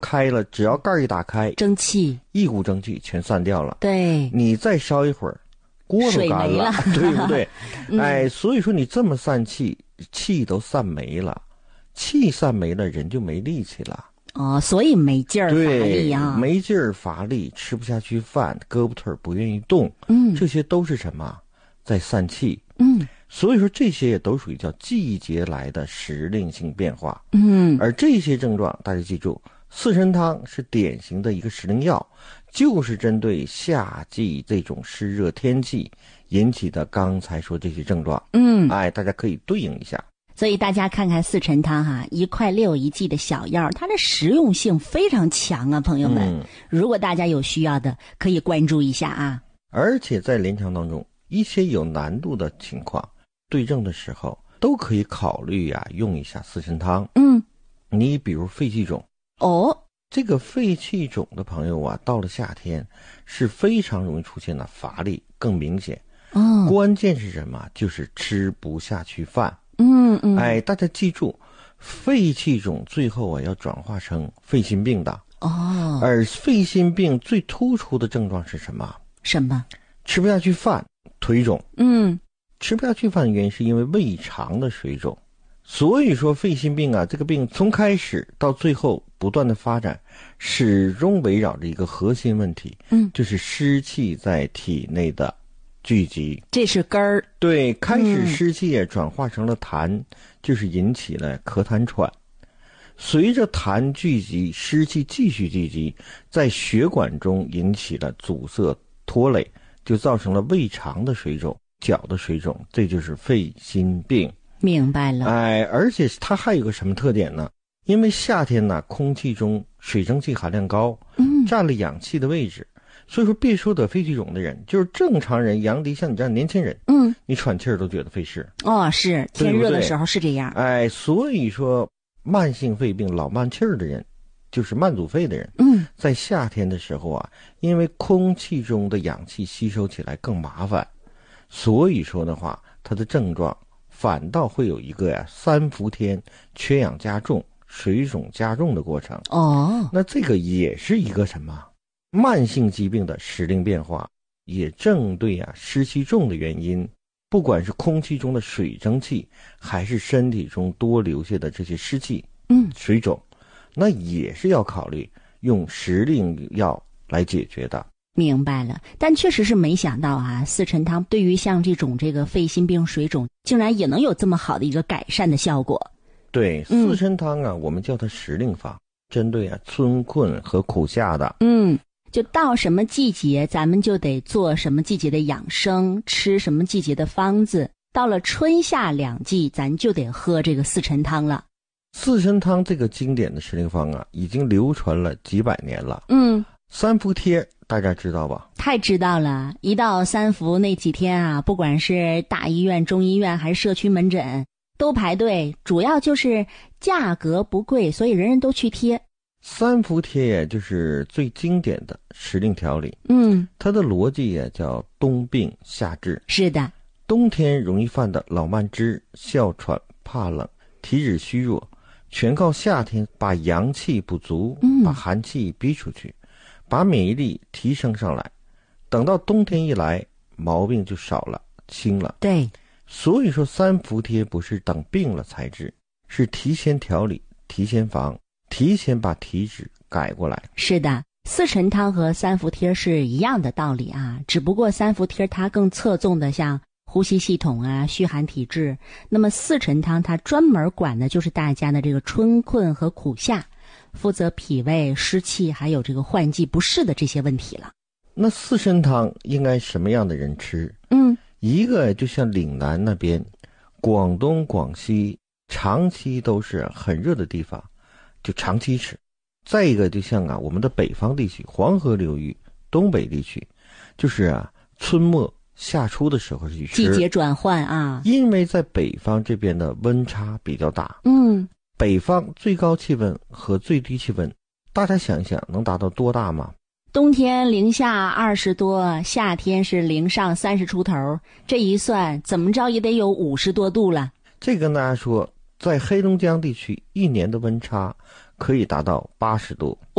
开了，只要盖一打开， 蒸汽， 一股蒸汽全散掉了。 对， 你再烧一会儿，锅都干了，对不对？哎，所以说你这么散气，气都散没了，气散没了，人就没力气了。 哦，所以没劲儿乏力啊， 没劲儿乏力，吃不下去饭，胳膊腿不愿意动，这些都是什么？在散气。所以说这些也都属于叫季节来的时令性变化。而这些症状大家记住，四神汤是典型的一个时令药，就是针对夏季这种湿热天气引起的刚才说这些症状。哎，大家可以对应一下。 所以大家看看四神汤1块6一剂的小药，它的实用性非常强啊，朋友们。如果大家有需要的，可以关注一下啊。 而且在临床当中，一些有难度的情况，对症的时候都可以考虑用一下四神汤。你比如肺气肿。这个肺气肿的朋友到了夏天是非常容易出现的乏力更明显。关键是什么？就是吃不下去饭。哎，大家记住，肺气肿最后要转化成肺心病的。而肺心病最突出的症状是什么？ 什么？ 吃不下去饭，腿肿。吃不下去饭的原因是因为胃肠的水肿。所以说肺心病这个病从开始到最后不断的发展，始终围绕着一个核心问题，就是湿气在体内的聚集， 这是根儿。 对，开始湿气也转化成了痰，就是引起了咳痰喘。随着痰聚集，湿气继续聚集，在血管中引起了阻塞拖累，就造成了胃肠的水肿、脚的水肿，这就是肺心病。 明白了。 哎，而且它还有个什么特点呢？因为夏天空气中水蒸气含量高，占了氧气的位置，所以说别说得肺气肿的人，就是正常人，杨迪像你这样年轻人，你喘气儿都觉得费事。 是天热的时候是这样。 哎，所以说慢性肺病、老慢气儿的人，就是慢阻肺的人，在夏天的时候因为空气中的氧气吸收起来更麻烦，所以说的话，它的症状反倒会有一个3伏天缺氧加重、水肿加重的过程。那这个也是一个什么慢性疾病的时令变化，也正对湿气重的原因，不管是空气中的水蒸气，还是身体中多留下的这些湿气，水肿，那也是要考虑用时令药来解决的。 明白了。但确实是没想到四陈汤对于像这个肺心病、水肿，竟然也能有这么好的一个改善的效果。 对，四陈汤我们叫它时令法，针对春困和苦夏的。 就到什么季节咱们就得做什么季节的养生，吃什么季节的方子，到了春夏两季咱就得喝这个四陈汤了。 四陈汤这个经典的时令方已经流传了几百年了。三伏贴大家知道吧？ 太知道了，一到三伏那几天不管是大医院、中医院还是社区门诊都排队，主要就是价格不贵，所以人人都去贴。 三伏贴也就是最经典的时令调理。它的逻辑也叫冬病夏治。 是的， 冬天容易犯的老慢支、哮喘、怕冷、体质虚弱，全靠夏天把阳气补足，把寒气逼出去，把免疫力提升上来，等到冬天一来，毛病就少了，轻了。 对， 所以说三伏贴不是等病了才治，是提前调理、提前防、提前把体质改过来。 是的，四陈汤和三伏贴是一样的道理只不过三伏贴它更侧重的像呼吸系统虚寒体质，那么四陈汤它专门管的就是大家的这个春困和苦夏，负责脾胃、湿气还有这个换季不适的这些问题了。 那四神汤应该什么样的人吃？一个就像岭南那边、广东、广西长期都是很热的地方，就长期吃。再一个就像我们的北方地区、黄河流域、东北地区，就是春末夏初的时候去吃， 季节转换因为在北方这边的温差比较大。北方最高气温和最低气温，大家想一想能达到多大吗？ 冬天零下20多，夏天是零上30出头，这一算怎么着也得有50多度了。 这跟大家说，在黑龙江地区一年的温差可以达到80度。